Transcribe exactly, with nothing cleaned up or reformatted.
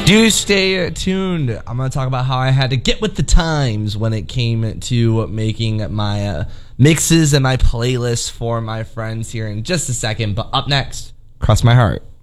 Do stay tuned. I'm going to talk about how I had to get with the times when it came to making my uh, mixes and my playlists for my friends here in just a second. But up next, Cross My Heart.